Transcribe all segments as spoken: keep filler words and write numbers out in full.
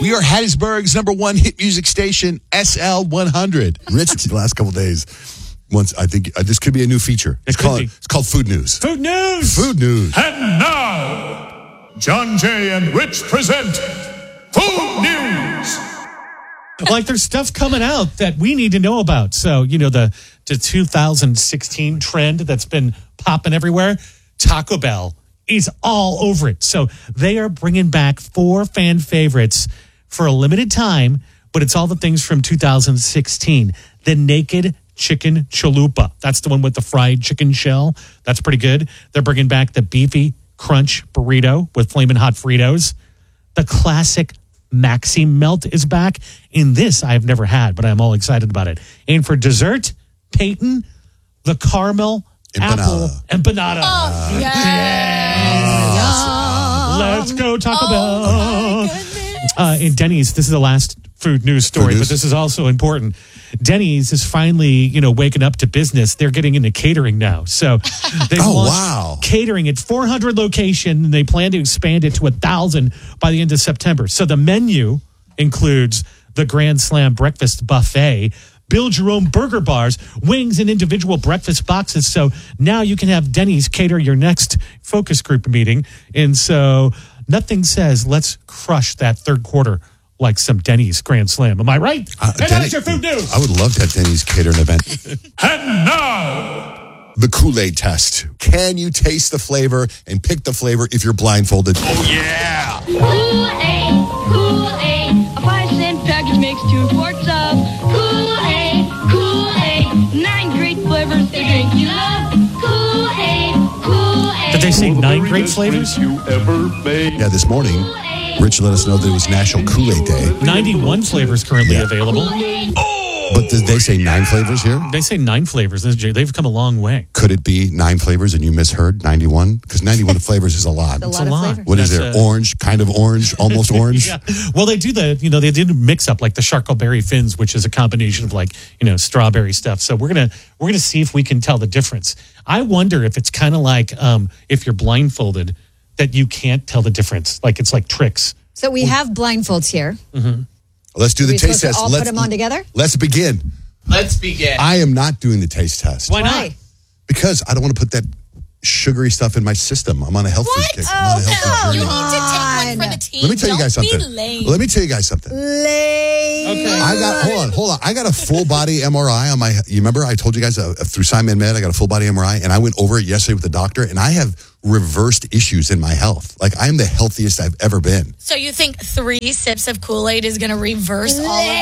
We are Hattiesburg's number one hit music station, S L one hundred. Rich, the last couple days, once I think uh, this could be a new feature. It's It could called be. it's called Food News. Food news. Food News. And now, John Jay and Rich present Food News. Like there's stuff coming out that we need to know about. So, you know, the, the two thousand sixteen trend that's been popping everywhere, Taco Bell is all over it. So they are bringing back four fan favorites for a limited time, but it's all the things from two thousand sixteen. The Naked Chicken Chalupa. That's the one with the fried chicken shell. That's pretty good. They're bringing back the Beefy Crunch Burrito with Flamin' Hot Fritos. The classic Maxi Melt is back. In this, I've never had, but I'm all excited about it. And for dessert, Peyton, the caramel Empanada. apple empanada. Oh, yes. Yes. Let's go Taco Oh, Bell. my goodness. Uh, and Denny's, this is the last food news story, Food news? but this is also important. Denny's is finally, you know, waking up to business. They're getting into catering now. So they've Oh, launched wow. catering at four hundred locations, and they plan to expand it to one thousand by the end of September. So the menu includes the Grand Slam Breakfast Buffet, build your own burger bars, wings, and individual breakfast boxes. So now you can have Denny's cater your next focus group meeting. And so nothing says let's crush that third quarter like some Denny's Grand Slam. Am I right? Uh, and Denny- that's your food news. I would love to have Denny's cater an event. And now, The Kool-Aid test. Can you taste the flavor and pick the flavor if you're blindfolded? oh yeah, Kool-Aid, Kool-Aid, a five cent package makes two quarts of Kool-Aid, Kool-Aid, nine great flavors, the drink you love. Kool-Aid, Kool-Aid. Did they say the nine very great best flavors? drink you ever made. Yeah, this morning, Rich let us know that it was National Kool-Aid Day. ninety-one flavors currently Yeah. available. But did they say nine flavors here? They say nine flavors. They've come a long way. Could it be nine flavors and you misheard ninety-one? Because ninety-one flavors is a lot. A It's lot a of lot. flavor. What is That's there? a- Orange, kind of orange, almost orange? Yeah. Well, they do the, you know, they did mix up like the Charcotberry Fins, which is a combination of like, you know, strawberry stuff. So we're going to, we're going to see if we can tell the difference. I wonder if it's kind of like um, if you're blindfolded that you can't tell the difference. Like it's like tricks. So we have blindfolds here. Let's do Are the we taste supposed to test. all let's, put them on together? Let's begin. Let's begin. I am not doing the taste test. Why not? Why? Because I don't want to put that sugary stuff in my system. I'm on a health food kick. I'm on a health Oh, food no. journey. You need to take one for the team. Let me tell you guys Don't be something. lame. Let me tell you guys something. Lame. Okay. I got hold on, hold on. I got a full body M R I on my. You remember I told you guys uh, through Simon Med I got a full body M R I, and I went over it yesterday with the doctor, and I have reversed issues in my health. Like I am the healthiest I've ever been. So you think three sips of Kool-Aid is going to reverse all of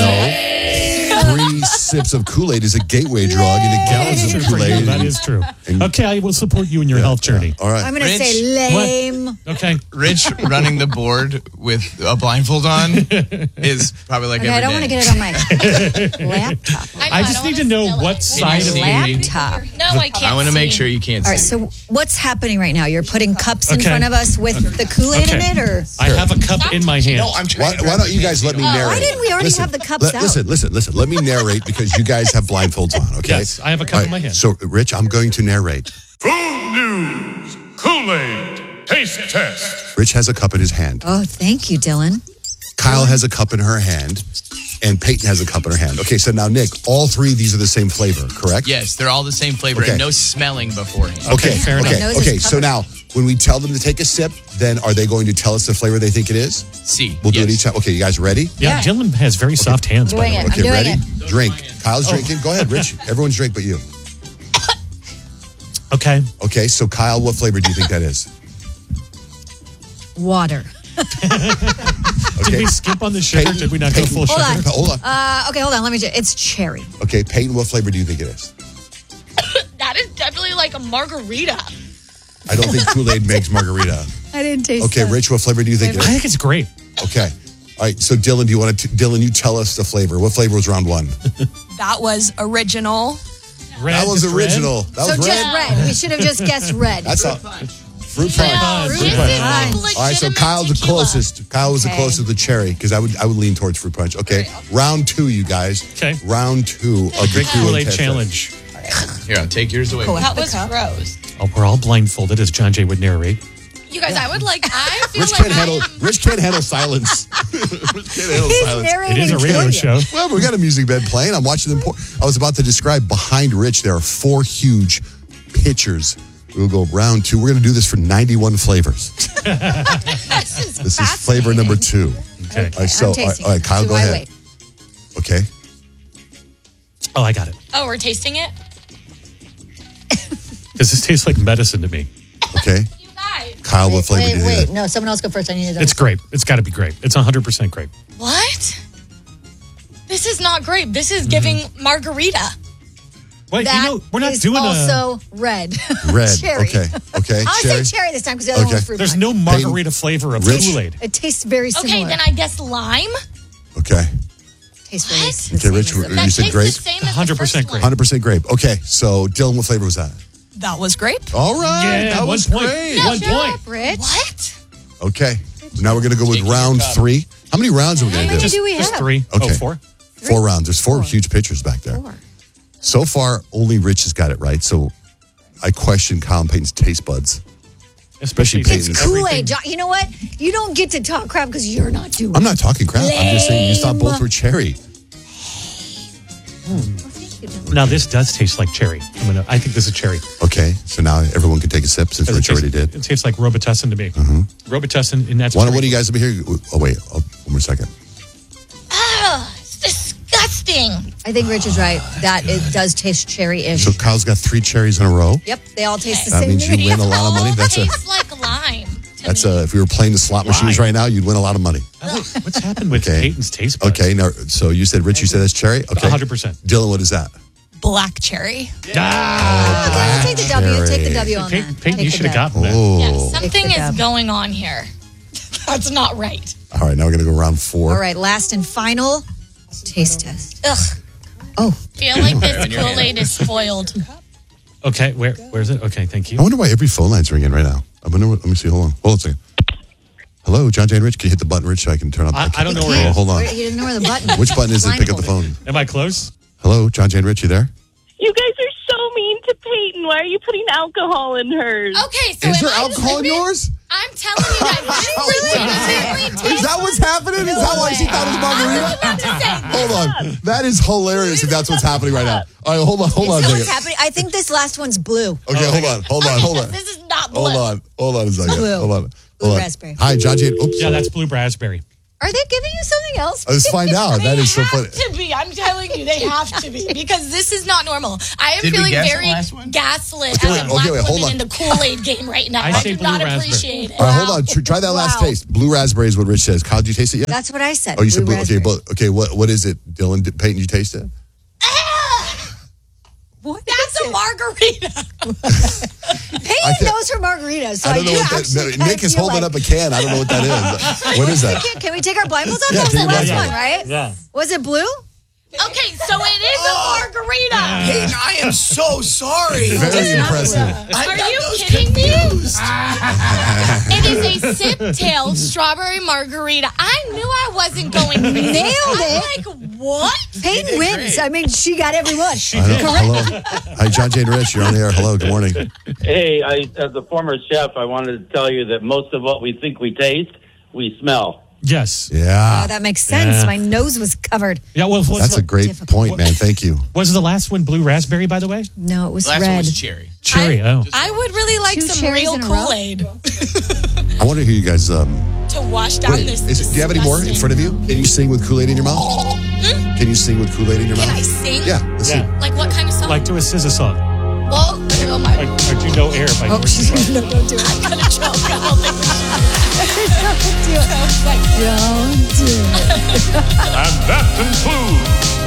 that? Three sips of Kool-Aid is a gateway drug into gallons True of for you. Kool-Aid. That is true. And- Okay, I will support you in your health journey. All right. I'm going to Rich, say lame. Okay. Rich running the board with a blindfold on is probably like Okay, every I don't want to day. get it on my laptop. I, know, I just don't need to wanna know spill what it. side of the Laptop. No, I can't. I want to make see. sure you can't All right, see. so what's happening right now? You're putting cups in Okay. front of us with the Kool-Aid Okay. in it, or I have a cup in my hand. no, I'm trying Why, to why don't you guys let me narrate? why didn't we already Listen, have the cups let- out? Listen, listen, listen. Let me narrate because you guys have blindfolds on, okay? Yes, I have a cup All in my hand. So, Rich, I'm going to narrate. Food News, Kool-Aid, taste test. Rich has a cup in his hand. Oh, thank you, Dylan. Kyle has a cup in her hand. And Peyton has a cup in her hand. Okay, so now, Nick, all three of these are the same flavor, correct? Yes, they're all the same flavor Okay. and no smelling beforehand. Okay, Okay, fair okay, enough. Nose is okay. So covered. now, when we tell them to take a sip, then are they going to tell us the flavor they think it is? See. We'll do it yes. each time. Okay, you guys ready? Yeah, Yeah. Dylan has very soft hands. by Doing the way. it. Okay, I'm doing ready? it. Drink. Kyle's Oh. drinking. Go ahead, Rich. Everyone's drink but you. Okay. Okay, so Kyle, what flavor do you think that is? Water. Did Okay. we skip on the sugar? Peyton, Did we not go Peyton, full Hold sugar? on. Hold on. Uh, okay, hold on. Let me just. It's cherry. Okay, Peyton, what flavor do you think it is? That is definitely like a margarita. I don't think Kool-Aid makes margarita. I didn't taste Okay, that. Rich, what flavor do you think it I is? think it's great. Okay. All right, so Dylan, do you want to, Dylan, you tell us the flavor. What flavor was round one? That was original. Red, That was it's red. original. That So was just red. red. We should have just guessed red. That's a fruit punch. punch. Fruit This punch. is like All right, so Kyle's the closest. Kyle was the Okay. closest with cherry because I would I would lean towards fruit punch. Okay, round two, you guys. Okay. Round two of the Drink Kool-Aid Kool-Aid test. challenge. Here, I'll take yours away. Cool. That The was cup. gross. Oh, we're all blindfolded, as John Jay would narrate. You guys, I would like. I feel Rich like can't handle. I'm, Rich can't handle silence. Rich can't handle He's silence. It narrating is a for radio you. show. Well, we got a music bed playing. I'm watching them pour. I was about to describe behind Rich. There are four huge pitchers. We'll go round two. We're going to do this for ninety-one flavors. This is, This is flavor number two. Okay. All right, so, I'm all tasting right, all right, it. Kyle, Do go I ahead. wait? Okay. Oh, I got it. oh, we're tasting it. Because this tastes like medicine to me. Okay. You guys. Kyle, what Wait, flavor wait, do you wait. get? No, someone else go first. I need to. It's grape. It's got to be grape. It's one hundred percent grape. What? This is not grape. This is giving margarita. Wait, That you know, we're not is doing a. also red. Red. Cherry. Okay. Okay. I'll Cherry. say cherry this time because the other Okay. one was fruit There's punch. no margarita flavor of Rich? Kool-Aid. It tastes very similar. Okay, then I guess lime. Okay. Tastes very What? the Okay, same Rich, as the- You That said tastes grape? the same as the one hundred percent first grape. one hundred percent grape. Okay. So, Dylan, what flavor was that? That was grape. All right. Yeah, that one was point. great. One shut point. up, Rich. What? Okay. Now we're going to go with Taking your round cup. three. How many rounds are we going to many do? do we Just have? three. Okay. Oh, four? Four rounds. There's four, Four. huge pitchers back there. Four. So far, only Rich has got it right. So I question Kyle and Peyton's taste buds. Especially taste Peyton's. everything. Kool-Aid. John, you know what? You don't get to talk crap because you're not doing I'm not talking crap. I'm just saying you thought both Lame. were cherry. Now, this does taste like cherry. I'm gonna, I think this is cherry. Okay. So now everyone can take a sip since It Rich tastes- already did. It tastes like Robitussin to me. Robitussin, and that's Why don't cherry. one of you guys over here? Oh, wait. Oh, one more second. Ugh, it's disgusting. I think Rich is right. That it does taste cherry-ish. So Kyle's got three cherries in a row. Yep, they all taste the That same. means to me. you win a lot of money. All That's a tastes like lime. to that's me. a. If we were playing the slot machines Why? right now, you'd win a lot of money. What's happened with Okay. Peyton's taste buds? Okay. Now, so you said Rich. You said that's cherry. Okay. one hundred percent. Dylan, what is that? black cherry. Ah, Okay, take the W. Take the Cherry. W on Peyton, that. Peyton, Take you the should have W. gotten that. Oh. Yeah, something Take the is dub. going on here. That's not right. All right. Now we're gonna go round four. All right, last and final taste test. Ugh. Oh, Feel like this Kool-Aid is spoiled. Okay, where where is it? Okay, thank I you. wonder why every phone line's ringing right now. I wonder. What, let me see. Hold on. Hold on a second. Hello, John Jay and Rich. Can you hit the button, Rich, so I can turn on? I- I don't know can't- where it Oh, is. hold on. where- you didn't know where the button. Which button is it? Pick up the Blindfolded. phone. Am I close? Hello, John Jay and Rich. You there? You guys are so mean to Peyton. Why are you putting alcohol in hers? Okay, so Is am there I alcohol in tripping? yours? I'm telling you guys, this legitimately Is tastes that what's happening? Is that why she thought it was I was margarita? about to say, Hold on. That is hilarious if that's what's happening right now. All right, hold on, hold on a So what's second. happening? I think this last one's blue. Okay, hold on, hold on, hold on. this is not blue. Hold on, hold on a second. Blue. Hold on. Blue Hold on. raspberry. Hi, John Jay. Oops. Yeah, that's blue raspberry. Are they giving you something else? Let's find out. That They is so have funny. to be. I'm telling you, they have to be because this is not normal. I am Did we feeling guess the very last one? gaslit Okay, as wait, a okay, black wait, hold woman on. in the Kool-Aid game right now. I I, say do blue not raspberry. appreciate it. All right, hold on. Tr- Try that last Wow. taste. Blue raspberry is what Rich says. Kyle, did you taste it yet? That's what I said. Oh, you said blue. Okay, raspberry. but okay. What what is it, Dylan? Did, Peyton, you taste it? What That's is a it? margarita. Peyton can't- knows her margaritas, so I, I don't know do what that. actually No, kinda Nick is feel holding like, up a can. I don't know what that is. What is that? Can, can we take our blindfolds off? Yeah, That was take the your last blindfolds one, off. right? Yeah. Was it blue? Okay, so it is a margarita. Peyton, I am so sorry. Very impressive. I Are got you those kidding confused. me? It is a sip-tail strawberry margarita. I knew I wasn't going to Nailed it. I'm like, what? Peyton wins. great. I mean, she got every one. I know. Hello. Hi, John Jay and Rich. You're on the air. Hello. Good morning. Hey, I, as a former chef, I wanted to tell you that most of what we think we taste, we smell. Yes. Yeah. Oh, that makes sense. Yeah. My nose was covered. Yeah. Well, was, That's the, a great difficult. point, man. Thank you. was the last one blue raspberry, by the way? No, it was Last one red. was cherry. Cherry. I, oh. I would really like Two some cherries real in a row? Kool-Aid I wonder who you guys. Um, to wash down wait, this. is, do you have any more in front of you? Can you sing with Kool-Aid in your mouth? Can you sing with Kool-Aid in your Can mouth? I sing? Yeah. Let's see. Yeah. Like what kind of song? Like do a S Z A song. well, oh my, Like, or do No Air by Oh, North she's Star. no, don't do it. I'm gonna choke. I don't think we should. Don't do it. Don't do it. And that concludes